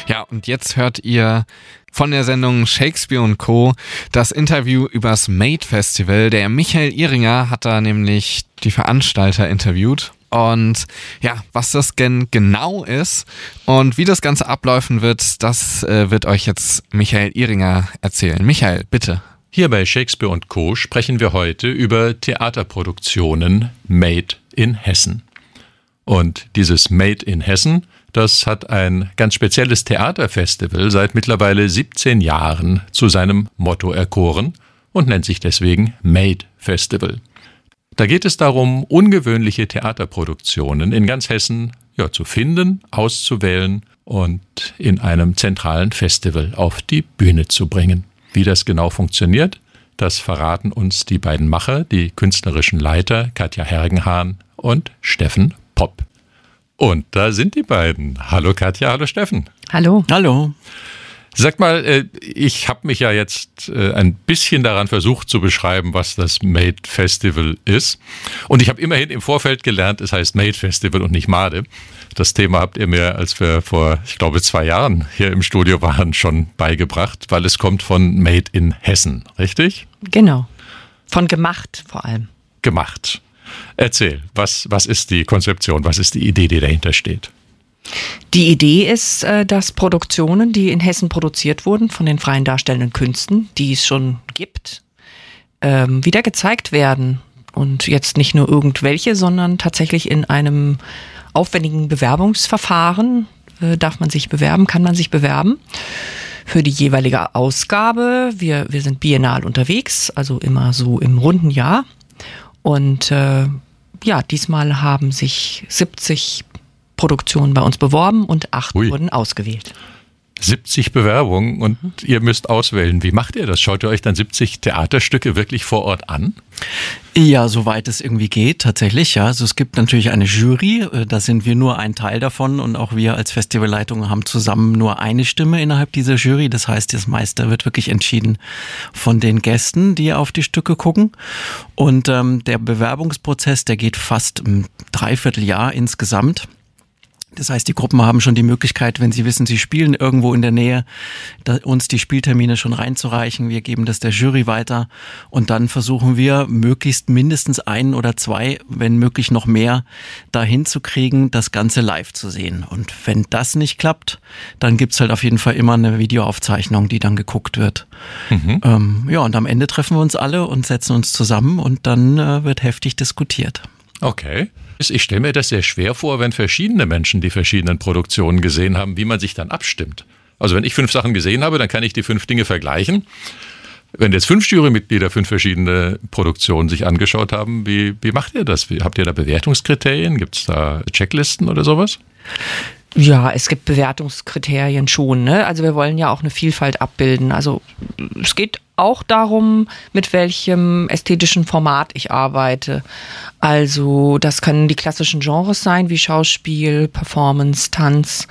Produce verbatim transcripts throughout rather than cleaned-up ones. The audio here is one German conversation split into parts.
Ja, und jetzt hört ihr von der Sendung Shakespeare und Co. das Interview übers Made Festival. Der Michael Ihringer hat da nämlich die Veranstalter interviewt. Und ja, was das gen genau ist und wie das Ganze abläufen wird, das äh, wird euch jetzt Michael Ihringer erzählen. Michael, bitte. Hier bei Shakespeare und Co. sprechen wir heute über Theaterproduktionen Made in Hessen. Und dieses Made in Hessen, das hat ein ganz spezielles Theaterfestival seit mittlerweile siebzehn Jahren zu seinem Motto erkoren und nennt sich deswegen Made Festival. Da geht es darum, ungewöhnliche Theaterproduktionen in ganz Hessen ja, zu finden, auszuwählen und in einem zentralen Festival auf die Bühne zu bringen. Wie das genau funktioniert, das verraten uns die beiden Macher, die künstlerischen Leiter Katja Hergenhahn und Steffen Popp. Und da sind die beiden. Hallo Katja, hallo Steffen. Hallo. Hallo. Sag mal, ich habe mich ja jetzt ein bisschen daran versucht zu beschreiben, was das Made Festival ist. Und ich habe immerhin im Vorfeld gelernt, es heißt Made Festival und nicht Made. Das Thema habt ihr mir, als wir vor, ich glaube, zwei Jahren hier im Studio waren, schon beigebracht, weil es kommt von Made in Hessen, richtig? Genau. Von gemacht vor allem. Gemacht. Erzähl, was, was ist die Konzeption, was ist die Idee, die dahinter steht? Die Idee ist, dass Produktionen, die in Hessen produziert wurden, von den freien darstellenden Künsten, die es schon gibt, wieder gezeigt werden. Und jetzt nicht nur irgendwelche, sondern tatsächlich in einem aufwendigen Bewerbungsverfahren darf man sich bewerben, kann man sich bewerben für die jeweilige Ausgabe. Wir, wir sind biennal unterwegs, also immer so im runden Jahr. Und äh, ja, diesmal haben sich siebzig Produktionen bei uns beworben und acht Ui. wurden ausgewählt. siebzig Bewerbungen und mhm. ihr müsst auswählen. Wie macht ihr das? Schaut ihr euch dann siebzig Theaterstücke wirklich vor Ort an? Ja, soweit es irgendwie geht, tatsächlich. Ja, also es gibt natürlich eine Jury, da sind wir nur ein Teil davon und auch wir als Festivalleitung haben zusammen nur eine Stimme innerhalb dieser Jury. Das heißt, das meiste wird wirklich entschieden von den Gästen, die auf die Stücke gucken. Und ähm, der Bewerbungsprozess, der geht fast ein Dreivierteljahr insgesamt. Das heißt, die Gruppen haben schon die Möglichkeit, wenn sie wissen, sie spielen irgendwo in der Nähe, uns die Spieltermine schon reinzureichen. Wir geben das der Jury weiter und dann versuchen wir, möglichst mindestens einen oder zwei, wenn möglich noch mehr, dahin zu kriegen, das Ganze live zu sehen. Und wenn das nicht klappt, dann gibt's halt auf jeden Fall immer eine Videoaufzeichnung, die dann geguckt wird. Mhm. Ähm, ja, und am Ende treffen wir uns alle und setzen uns zusammen und dann äh, wird heftig diskutiert. Okay. Ich stelle mir das sehr schwer vor, wenn verschiedene Menschen die verschiedenen Produktionen gesehen haben, wie man sich dann abstimmt. Also wenn ich fünf Sachen gesehen habe, dann kann ich die fünf Dinge vergleichen. Wenn jetzt fünf Jurymitglieder fünf verschiedene Produktionen sich angeschaut haben, wie, wie macht ihr das? Wie, habt ihr da Bewertungskriterien? Gibt es da Checklisten oder sowas? Ja, es gibt Bewertungskriterien schon, ne? Also wir wollen ja auch eine Vielfalt abbilden. Also es geht auch darum, mit welchem ästhetischen Format ich arbeite. Also das können die klassischen Genres sein, wie Schauspiel, Performance, Tanz,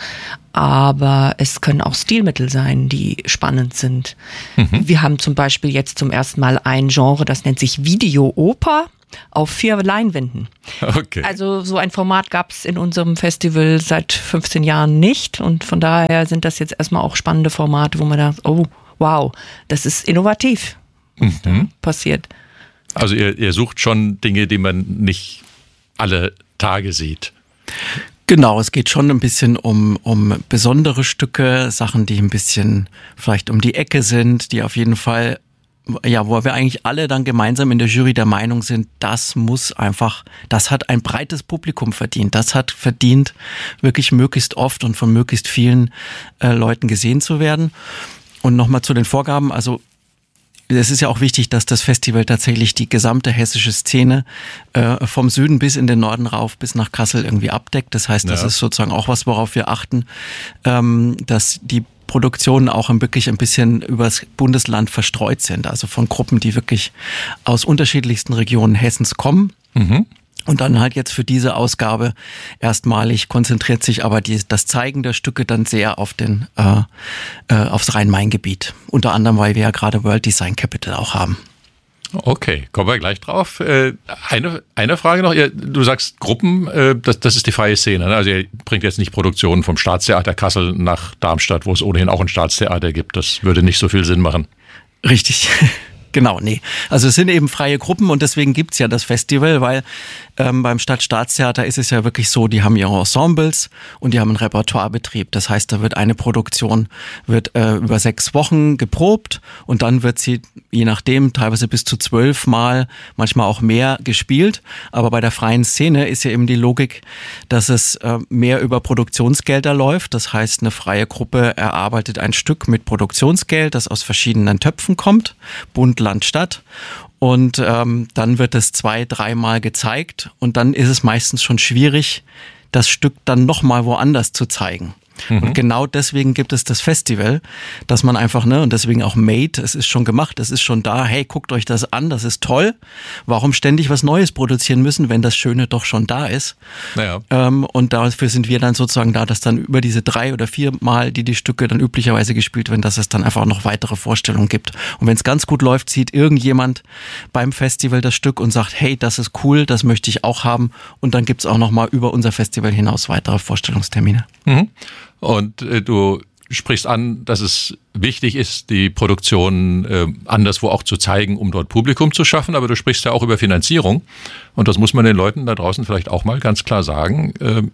aber es können auch Stilmittel sein, die spannend sind. Mhm. Wir haben zum Beispiel jetzt zum ersten Mal ein Genre, das nennt sich Videooper. Auf vier Leinwänden. Okay. Also so ein Format gab es in unserem Festival seit fünfzehn Jahren nicht und von daher sind das jetzt erstmal auch spannende Formate, wo man sagt, oh wow, das ist innovativ, was mhm. da passiert. Also ihr, ihr sucht schon Dinge, die man nicht alle Tage sieht. Genau, es geht schon ein bisschen um, um besondere Stücke, Sachen, die ein bisschen vielleicht um die Ecke sind, die auf jeden Fall ja, wo wir eigentlich alle dann gemeinsam in der Jury der Meinung sind, das muss einfach, das hat ein breites Publikum verdient. Das hat verdient, wirklich möglichst oft und von möglichst vielen äh, Leuten gesehen zu werden. Und nochmal zu den Vorgaben, also es ist ja auch wichtig, dass das Festival tatsächlich die gesamte hessische Szene äh, vom Süden bis in den Norden rauf, bis nach Kassel irgendwie abdeckt. Das heißt, das ja. ist sozusagen auch was, worauf wir achten, ähm, dass die Produktionen auch wirklich ein bisschen übers Bundesland verstreut sind. Also von Gruppen, die wirklich aus unterschiedlichsten Regionen Hessens kommen. Mhm. Und dann halt jetzt für diese Ausgabe erstmalig konzentriert sich aber die, das Zeigen der Stücke dann sehr auf den, äh, äh, aufs Rhein-Main-Gebiet. Unter anderem, weil wir ja gerade World Design Capital auch haben. Okay, kommen wir gleich drauf. Eine, eine Frage noch. Du sagst Gruppen, das, das ist die freie Szene. Also ihr bringt jetzt nicht Produktionen vom Staatstheater Kassel nach Darmstadt, wo es ohnehin auch ein Staatstheater gibt. Das würde nicht so viel Sinn machen. Richtig. Genau, nee. Also es sind eben freie Gruppen und deswegen gibt's ja das Festival, weil ähm, beim Stadtstaatstheater ist es ja wirklich so, die haben ihre Ensembles und die haben einen Repertoirebetrieb. Das heißt, da wird eine Produktion wird äh, über sechs Wochen geprobt und dann wird sie, je nachdem, teilweise bis zu zwölf Mal, manchmal auch mehr gespielt. Aber bei der freien Szene ist ja eben die Logik, dass es äh, mehr über Produktionsgelder läuft. Das heißt, eine freie Gruppe erarbeitet ein Stück mit Produktionsgeld, das aus verschiedenen Töpfen kommt, Bund, Land, Stadt. Und ähm, dann wird es zwei, dreimal gezeigt und dann ist es meistens schon schwierig, das Stück dann nochmal woanders zu zeigen. Mhm. Und genau deswegen gibt es das Festival, dass man einfach, ne, und deswegen auch Made, es ist schon gemacht, es ist schon da, hey, guckt euch das an, das ist toll. Warum ständig was Neues produzieren müssen, wenn das Schöne doch schon da ist? Naja. Ähm, und dafür sind wir dann sozusagen da, dass dann über diese drei oder vier Mal, die die Stücke dann üblicherweise gespielt werden, dass es dann einfach noch weitere Vorstellungen gibt. Und wenn es ganz gut läuft, sieht irgendjemand beim Festival das Stück und sagt, hey, das ist cool, das möchte ich auch haben. Und dann gibt es auch nochmal über unser Festival hinaus weitere Vorstellungstermine. Mhm. Und äh, du sprichst an, dass es wichtig ist, die Produktion äh, anderswo auch zu zeigen, um dort Publikum zu schaffen. Aber du sprichst ja auch über Finanzierung. Und das muss man den Leuten da draußen vielleicht auch mal ganz klar sagen. Äh,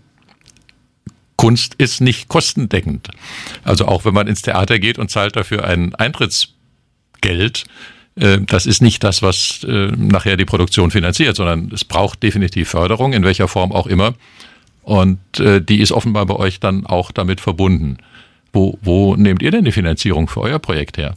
Kunst ist nicht kostendeckend. Also auch wenn man ins Theater geht und zahlt dafür ein Eintrittsgeld, äh, das ist nicht das, was äh, nachher die Produktion finanziert, sondern es braucht definitiv Förderung, in welcher Form auch immer. Und äh, die ist offenbar bei euch dann auch damit verbunden. Wo, wo nehmt ihr denn die Finanzierung für euer Projekt her?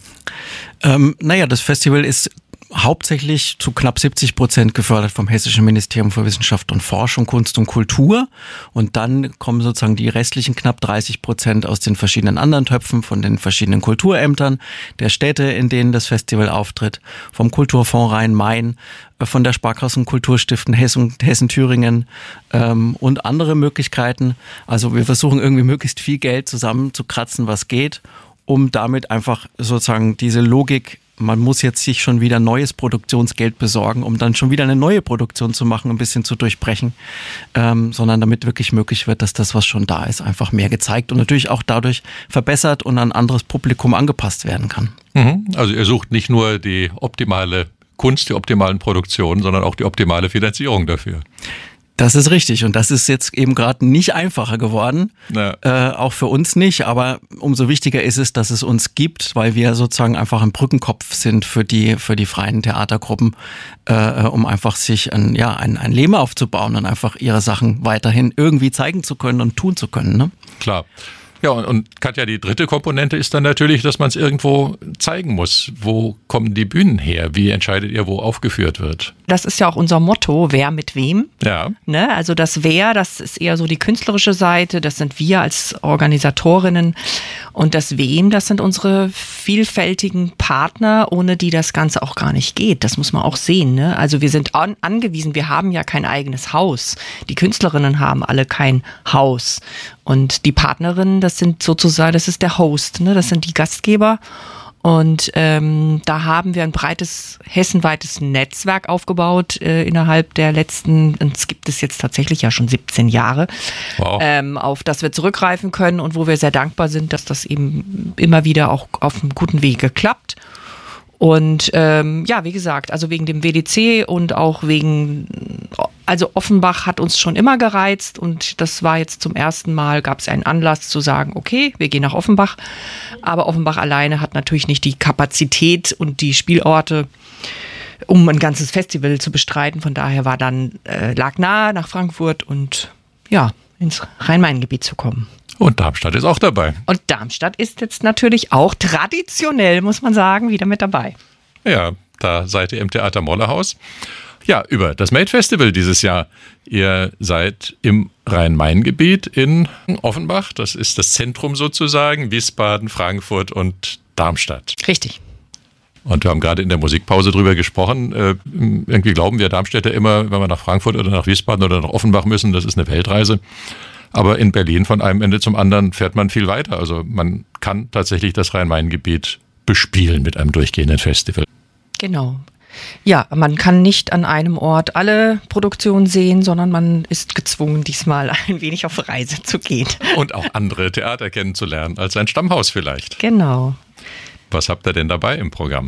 Ähm, naja, das Festival ist hauptsächlich zu knapp siebzig Prozent gefördert vom Hessischen Ministerium für Wissenschaft und Forschung, Kunst und Kultur. Und dann kommen sozusagen die restlichen knapp dreißig Prozent aus den verschiedenen anderen Töpfen, von den verschiedenen Kulturämtern, der Städte, in denen das Festival auftritt, vom Kulturfonds Rhein-Main, von der Sparkassen Kulturstiften Hessen, Hessen-Thüringen ähm, und andere Möglichkeiten. Also wir versuchen irgendwie möglichst viel Geld zusammenzukratzen, was geht, um damit einfach sozusagen diese Logik, man muss jetzt sich schon wieder neues Produktionsgeld besorgen, um dann schon wieder eine neue Produktion zu machen, ein bisschen zu durchbrechen, ähm, sondern damit wirklich möglich wird, dass das, was schon da ist, einfach mehr gezeigt und natürlich auch dadurch verbessert und an ein anderes Publikum angepasst werden kann. Mhm. Also ihr sucht nicht nur die optimale Kunst, die optimalen Produktionen, sondern auch die optimale Finanzierung dafür. Das ist richtig und das ist jetzt eben gerade nicht einfacher geworden, ja. äh, auch für uns nicht, aber umso wichtiger ist es, dass es uns gibt, weil wir sozusagen einfach ein Brückenkopf sind für die für die freien Theatergruppen, äh, um einfach sich ein, ja, ein, ein Leben aufzubauen und einfach ihre Sachen weiterhin irgendwie zeigen zu können und tun zu können. Ne? Klar. Ja, und, und Katja, die dritte Komponente ist dann natürlich, dass man es irgendwo zeigen muss. Wo kommen die Bühnen her? Wie entscheidet ihr, wo aufgeführt wird? Das ist ja auch unser Motto, wer mit wem. Ja. Ne? Also das Wer, das ist eher so die künstlerische Seite, das sind wir als Organisatorinnen. Und das Wem, das sind unsere vielfältigen Partner, ohne die das Ganze auch gar nicht geht. Das muss man auch sehen. Ne? Also wir sind an, angewiesen, wir haben ja kein eigenes Haus. Die Künstlerinnen haben alle kein Haus. Und die Partnerinnen, das sind sozusagen, das ist der Host, ne? Das sind die Gastgeber. Und ähm, da haben wir ein breites, hessenweites Netzwerk aufgebaut äh, innerhalb der letzten, und es gibt es jetzt tatsächlich ja schon siebzehn Jahre, wow. ähm, auf das wir zurückgreifen können und wo wir sehr dankbar sind, dass das eben immer wieder auch auf einem guten Wege klappt. Und ähm, ja, wie gesagt, also wegen dem W D C und auch wegen, also Offenbach hat uns schon immer gereizt und das war jetzt zum ersten Mal, gab es einen Anlass zu sagen, okay, wir gehen nach Offenbach, aber Offenbach alleine hat natürlich nicht die Kapazität und die Spielorte, um ein ganzes Festival zu bestreiten. Von daher war dann, äh, lag nahe nach Frankfurt und ja, ins Rhein-Main-Gebiet zu kommen. Und Darmstadt ist auch dabei. Und Darmstadt ist jetzt natürlich auch traditionell, muss man sagen, wieder mit dabei. Ja, da seid ihr im Theater Mollehaus. Ja, über das Made Festival dieses Jahr. Ihr seid im Rhein-Main-Gebiet in Offenbach. Das ist das Zentrum sozusagen. Wiesbaden, Frankfurt und Darmstadt. Richtig. Und wir haben gerade in der Musikpause drüber gesprochen. Äh, irgendwie glauben wir Darmstädter immer, wenn wir nach Frankfurt oder nach Wiesbaden oder nach Offenbach müssen, das ist eine Weltreise. Aber in Berlin von einem Ende zum anderen fährt man viel weiter. Also man kann tatsächlich das Rhein-Main-Gebiet bespielen mit einem durchgehenden Festival. Genau. Ja, man kann nicht an einem Ort alle Produktionen sehen, sondern man ist gezwungen, diesmal ein wenig auf Reise zu gehen. Und auch andere Theater kennenzulernen, als ein Stammhaus vielleicht. Genau. Was habt ihr denn dabei im Programm?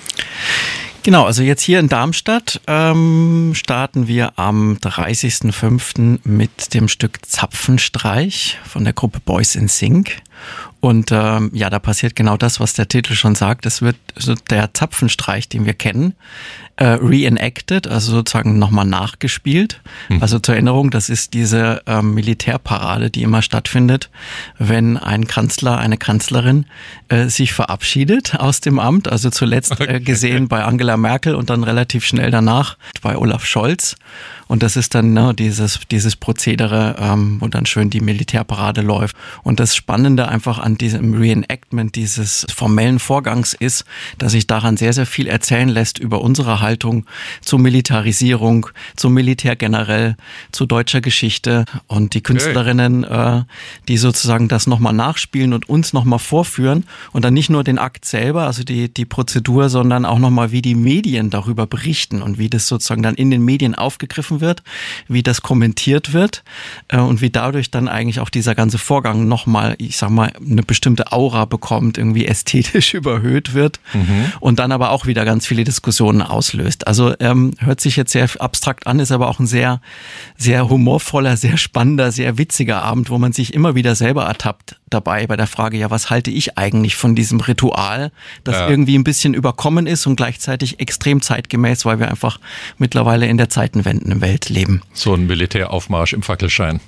Genau, also jetzt hier in Darmstadt ähm, starten wir am dreißigsten fünften mit dem Stück Zapfenstreich von der Gruppe Boys in Sync. Und ähm, ja, da passiert genau das, was der Titel schon sagt. Es wird so der Zapfenstreich, den wir kennen, äh, reenacted, also sozusagen nochmal nachgespielt. Mhm. Also zur Erinnerung, das ist diese äh, Militärparade, die immer stattfindet, wenn ein Kanzler, eine Kanzlerin äh, sich verabschiedet aus dem Amt. Also zuletzt okay. äh, gesehen bei Angela Merkel und dann relativ schnell danach bei Olaf Scholz. Und das ist dann ne, dieses, dieses Prozedere, ähm, wo dann schön die Militärparade läuft. Und das Spannende einfach an diesem Reenactment dieses formellen Vorgangs ist, dass sich daran sehr, sehr viel erzählen lässt über unsere Haltung zur Militarisierung, zum Militär generell, zu deutscher Geschichte. Und die Künstlerinnen, äh, die sozusagen das nochmal nachspielen und uns nochmal vorführen und dann nicht nur den Akt selber, also die, die Prozedur, sondern auch nochmal, wie die Medien darüber berichten und wie das sozusagen dann in den Medien aufgegriffen wird, wie das kommentiert wird äh, und wie dadurch dann eigentlich auch dieser ganze Vorgang nochmal, ich sag mal, eine bestimmte Aura bekommt, irgendwie ästhetisch überhöht wird mhm. und dann aber auch wieder ganz viele Diskussionen auslöst. Also ähm, hört sich jetzt sehr abstrakt an, ist aber auch ein sehr, sehr humorvoller, sehr spannender, sehr witziger Abend, wo man sich immer wieder selber ertappt dabei bei der Frage, ja, was halte ich eigentlich von diesem Ritual, das ja. irgendwie ein bisschen überkommen ist und gleichzeitig extrem zeitgemäß, weil wir einfach mittlerweile in der Zeitenwende Welt leben. So ein Militäraufmarsch im Fackelschein.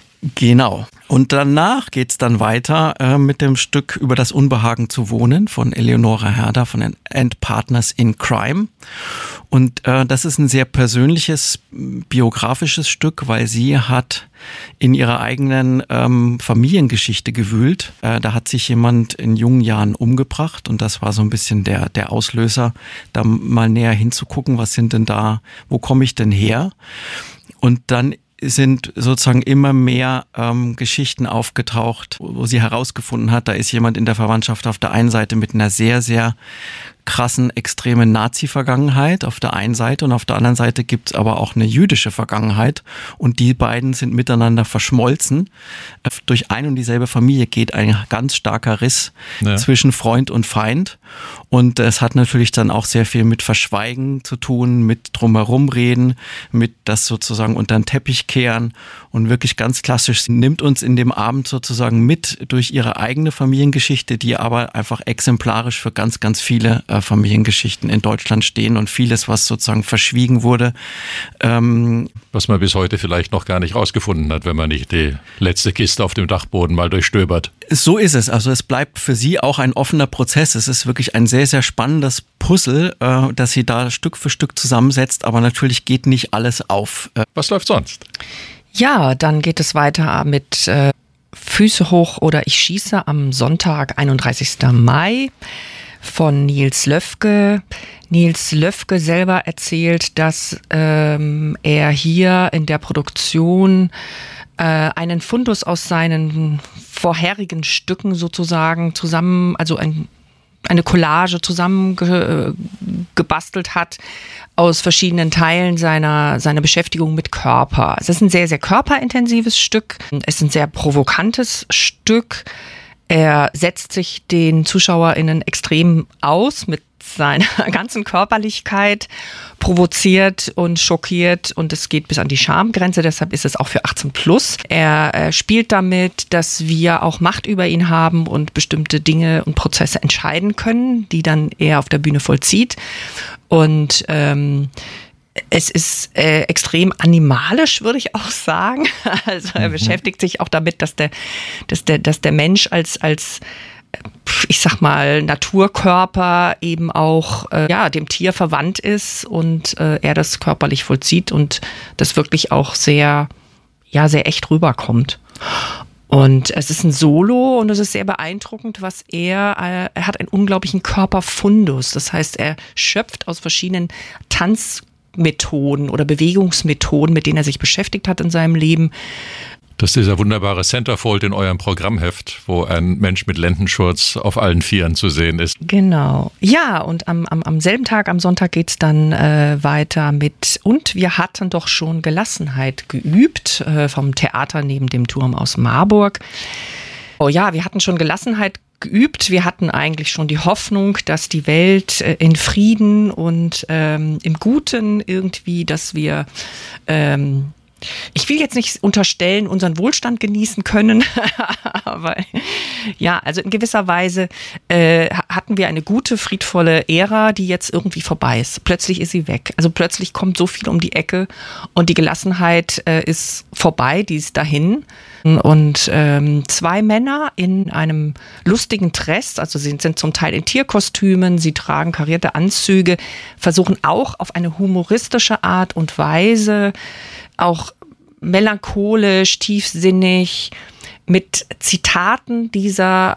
Genau. Und danach geht's dann weiter äh, mit dem Stück Über das Unbehagen zu wohnen von Eleonora Herder von den And Partners in Crime. Und äh, das ist ein sehr persönliches, biografisches Stück, weil sie hat in ihrer eigenen ähm, Familiengeschichte gewühlt. Äh, da hat sich jemand in jungen Jahren umgebracht und das war so ein bisschen der, der Auslöser, da mal näher hinzugucken, was sind denn da, wo komme ich denn her? Und dann sind sozusagen immer mehr ähm, Geschichten aufgetaucht, wo sie herausgefunden hat, da ist jemand in der Verwandtschaft auf der einen Seite mit einer sehr, sehr krassen, extremen Nazi-Vergangenheit auf der einen Seite und auf der anderen Seite gibt's aber auch eine jüdische Vergangenheit und die beiden sind miteinander verschmolzen. Durch ein und dieselbe Familie geht ein ganz starker Riss ja. zwischen Freund und Feind und es hat natürlich dann auch sehr viel mit Verschweigen zu tun, mit drumherum reden, mit das sozusagen unter den Teppich kehren und wirklich ganz klassisch. Sie nimmt uns in dem Abend sozusagen mit durch ihre eigene Familiengeschichte, die aber einfach exemplarisch für ganz, ganz viele äh, Familiengeschichten in Deutschland stehen und vieles, was sozusagen verschwiegen wurde. Ähm, was man bis heute vielleicht noch gar nicht rausgefunden hat, wenn man nicht die letzte Kiste auf dem Dachboden mal durchstöbert. So ist es. Also es bleibt für sie auch ein offener Prozess. Es ist wirklich ein sehr, sehr spannendes Puzzle, äh, das sie da Stück für Stück zusammensetzt, aber natürlich geht nicht alles auf. Äh, was läuft sonst? Ja, dann geht es weiter mit äh, Füße hoch oder ich schieße am Sonntag, einunddreißigsten Mai von Nils Löfke. Nils Löfke selber erzählt, dass ähm, er hier in der Produktion äh, einen Fundus aus seinen vorherigen Stücken sozusagen zusammen, also ein eine Collage zusammengebastelt hat aus verschiedenen Teilen seiner, seiner Beschäftigung mit Körper. Es ist ein sehr, sehr körperintensives Stück. Es ist ein sehr provokantes Stück. Er setzt sich den ZuschauerInnen extrem aus mit seiner ganzen Körperlichkeit, provoziert und schockiert und es geht bis an die Schamgrenze, deshalb ist es auch für achtzehn plus. Er äh, spielt damit, dass wir auch Macht über ihn haben und bestimmte Dinge und Prozesse entscheiden können, die dann er auf der Bühne vollzieht. Und ähm, es ist äh, extrem animalisch, würde ich auch sagen. Also er mhm. beschäftigt sich auch damit, dass der, dass der, dass der Mensch als, als ich sag mal, Naturkörper eben auch äh, ja, dem Tier verwandt ist und äh, er das körperlich vollzieht und das wirklich auch sehr, ja, sehr echt rüberkommt. Und es ist ein Solo und es ist sehr beeindruckend, was er, äh, er hat einen unglaublichen Körperfundus. Das heißt, er schöpft aus verschiedenen Tanzmethoden oder Bewegungsmethoden, mit denen er sich beschäftigt hat in seinem Leben, Das ist dieser wunderbare Centerfold in eurem Programmheft, wo ein Mensch mit Lendenschurz auf allen Vieren zu sehen ist. Genau. Ja, und am, am, am selben Tag, am Sonntag geht's dann äh, weiter mit Und wir hatten doch schon Gelassenheit geübt äh, vom Theater neben dem Turm aus Marburg. Oh ja, wir hatten schon Gelassenheit geübt. Wir hatten eigentlich schon die Hoffnung, dass die Welt äh, in Frieden und ähm, im Guten irgendwie, dass wir ähm, ich will jetzt nicht unterstellen, unseren Wohlstand genießen können, aber ja, also in gewisser Weise äh, hatten wir eine gute, friedvolle Ära, die jetzt irgendwie vorbei ist. Plötzlich ist sie weg. Also plötzlich kommt so viel um die Ecke und die Gelassenheit äh, ist vorbei, die ist dahin. Und ähm, zwei Männer in einem lustigen Dress, also sie sind zum Teil in Tierkostümen, sie tragen karierte Anzüge, versuchen auch auf eine humoristische Art und Weise auch melancholisch, tiefsinnig, mit Zitaten dieser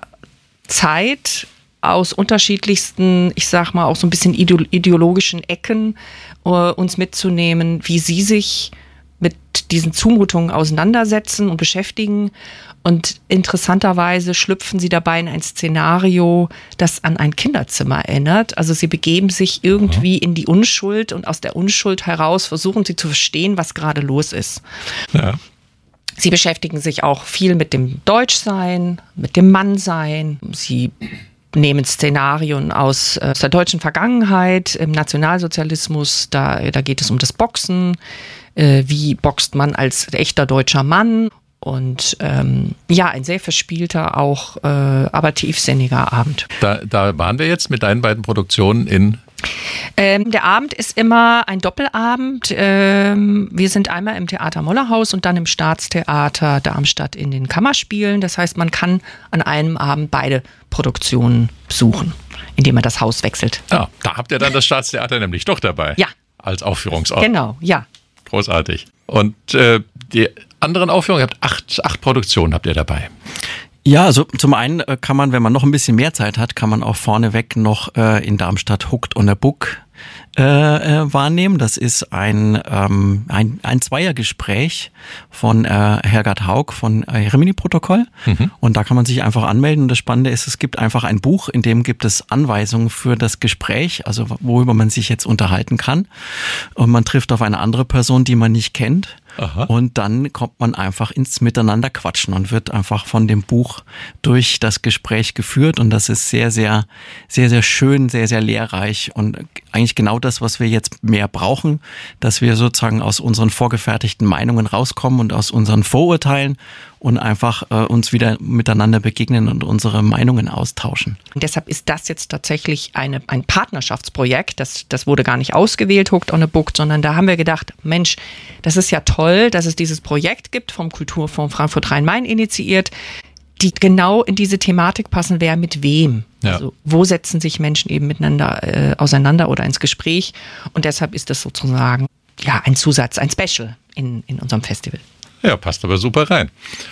Zeit aus unterschiedlichsten, ich sag mal, auch so ein bisschen ideologischen Ecken äh, uns mitzunehmen, wie sie sich mit diesen Zumutungen auseinandersetzen und beschäftigen. Und interessanterweise schlüpfen sie dabei in ein Szenario, das an ein Kinderzimmer erinnert. Also sie begeben sich irgendwie in die Unschuld und aus der Unschuld heraus versuchen sie zu verstehen, was gerade los ist. Ja. Sie beschäftigen sich auch viel mit dem Deutschsein, mit dem Mannsein. Sie nehmen Szenarien aus, aus der deutschen Vergangenheit, im Nationalsozialismus. Da, da geht es um das Boxen. Äh, wie boxt man als echter deutscher Mann? Und ähm, ja, ein sehr verspielter, auch äh, aber tiefsinniger Abend. Da, da waren wir jetzt mit deinen beiden Produktionen in... Ähm, der Abend ist immer ein Doppelabend. Ähm, wir sind einmal im Theater Mollerhaus und dann im Staatstheater Darmstadt in den Kammerspielen. Das heißt, man kann an einem Abend beide Produktionen besuchen, indem man das Haus wechselt. Ja, da habt ihr dann das Staatstheater nämlich doch dabei. Ja. Als Aufführungsort. Genau, ja. Großartig. Und äh, die anderen Aufführungen, ihr habt acht, acht Produktionen habt ihr dabei. Ja, also zum einen kann man, wenn man noch ein bisschen mehr Zeit hat, kann man auch vorneweg noch äh, in Darmstadt Hooked on a Book äh, äh, wahrnehmen. Das ist ein, ähm, ein, ein Zweiergespräch von äh, Hergard Haug von äh, Rimini-Protokoll. Mhm. Und da kann man sich einfach anmelden. Und das Spannende ist, es gibt einfach ein Buch, in dem gibt es Anweisungen für das Gespräch, also worüber man sich jetzt unterhalten kann. Und man trifft auf eine andere Person, die man nicht kennt. Aha. Und dann kommt man einfach ins Miteinander quatschen und wird einfach von dem Buch durch das Gespräch geführt. Und das ist sehr, sehr, sehr, sehr schön, sehr, sehr lehrreich und eigentlich genau das, was wir jetzt mehr brauchen, dass wir sozusagen aus unseren vorgefertigten Meinungen rauskommen und aus unseren Vorurteilen und einfach äh, uns wieder miteinander begegnen und unsere Meinungen austauschen. Und deshalb ist das jetzt tatsächlich eine, ein Partnerschaftsprojekt. Das, das wurde gar nicht ausgewählt, Hooked on a Book, sondern da haben wir gedacht, Mensch, das ist ja toll, dass es dieses Projekt gibt, vom Kulturfonds Frankfurt-Rhein-Main initiiert, die genau in diese Thematik passen, wer mit wem. Ja. Also wo setzen sich Menschen eben miteinander äh, auseinander oder ins Gespräch. Und deshalb ist das sozusagen ja ein Zusatz, ein Special in, in unserem Festival. Ja, passt aber super rein.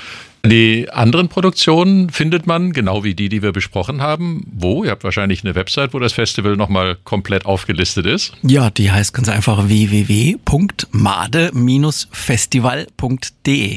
Die anderen Produktionen findet man, genau wie die, die wir besprochen haben, wo? Ihr habt wahrscheinlich eine Website, wo das Festival nochmal komplett aufgelistet ist. Ja, die heißt ganz einfach w w w punkt made Bindestrich festival punkt de.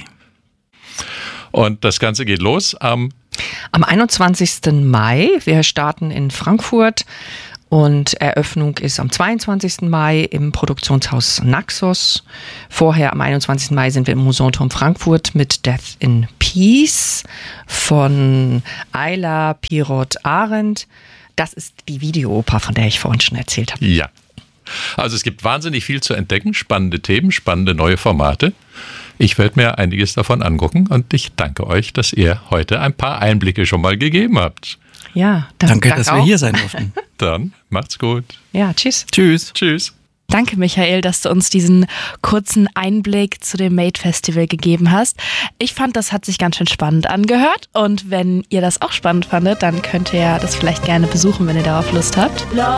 Und das Ganze geht los am... Am einundzwanzigsten Mai. Wir starten in Frankfurt. Und Eröffnung ist am zweiundzwanzigsten Mai im Produktionshaus Naxos. Vorher am einundzwanzigsten Mai sind wir im Musanturm Frankfurt mit Death in Peace von Ayla Pirot-Arendt. Das ist die Videooper, von der ich vorhin schon erzählt habe. Ja, also es gibt wahnsinnig viel zu entdecken, spannende Themen, spannende neue Formate. Ich werde mir einiges davon angucken und ich danke euch, dass ihr heute ein paar Einblicke schon mal gegeben habt. Ja, das danke, dass auch. wir hier sein durften. Dann macht's gut. Ja, tschüss. Tschüss. Tschüss. Danke, Michael, dass du uns diesen kurzen Einblick zu dem Made Festival gegeben hast. Ich fand, das hat sich ganz schön spannend angehört. Und wenn ihr das auch spannend fandet, dann könnt ihr das vielleicht gerne besuchen, wenn ihr darauf Lust habt.